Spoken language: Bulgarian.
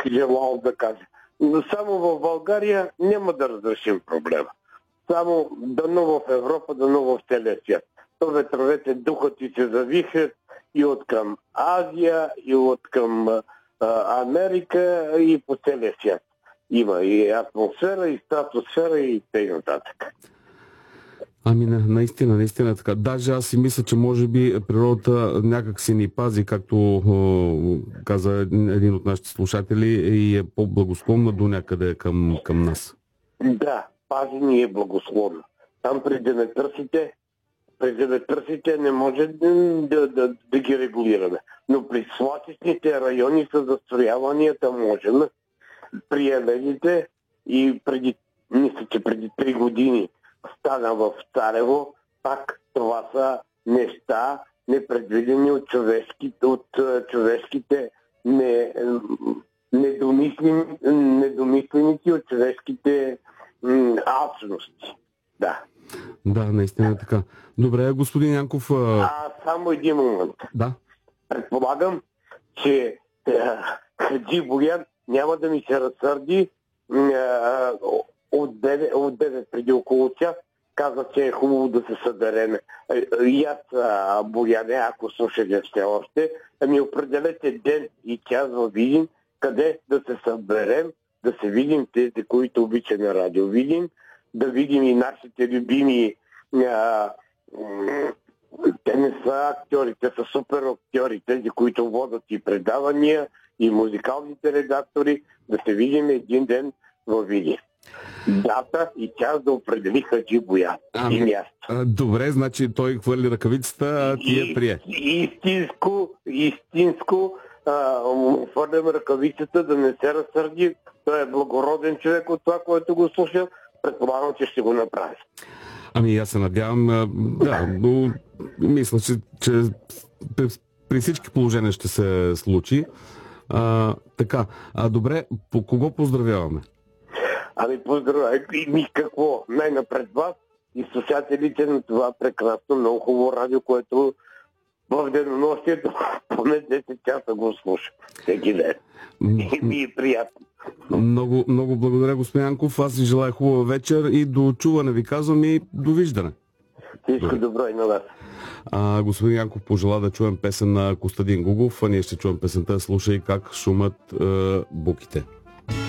желал да кажа. Но само в България няма да разрешим проблема. Само дано в Европа, дано в целия свят. То ветровете духат и се завихат и от към Азия, и от към Америка, и по целия свят. Има и атмосфера, и стратосфера, и т.н. Ами наистина така. Даже аз си мисля, че може би природата някак си ни пази, както каза един от нашите слушатели, и е по-благосклонна до някъде към нас. Да, пази ни е благословна. Там преди да ме търсите, не може да ги регулираме. Но при свлачищните райони с застрояванията можем. При еледите и мисля, че преди 3 години стана в Царево, пак това са неща непредвидени от човешките недомисленици, от човешките алчности. Да. Да, наистина е така. Добре, господин Янков... Само един момент. Да. Предполагам, че Хаджи Боян няма да ми се разсърди от 9 преди около час. Каза, че е хубаво да се събереме. И аз, Бояне, ако слушате все още, ми определете ден и час във Видин, къде да се съберем, да се видим тези, които обичаме радио Видин, да видим и нашите любими те не са актьори, те са супер актьори, тези, които водят и предавания, и музикалните редактори, да се видим един ден във Видин. Дата и час да определи Хаджи Боян. И място. Добре, значи той хвърли ръкавицата, а ти я прие. Истинско хвърлям ръкавицата, да не се разсърди. Той е благороден човек от това, което го слушам. Предполагам, че ще го направи. Ами аз се надявам, да, но мисля, че при всички положения ще се случи. Така, добре, по кого поздравяваме? Ами поздравяй, какво? Най-напред вас и слушателите на това прекрасно, много хубаво радио, което в денонощието поне 10 часа го слуша. Всеки ден. И ми е приятно. Много, много благодаря, господин Янков. Аз ви желая хубава вечер и до чуване ви казвам и довиждане. Всичко добро и на вас. Господин Янков пожела да чуем песен на Костадин Гугов, а ние ще чуем песента "Слушай как шумат буките".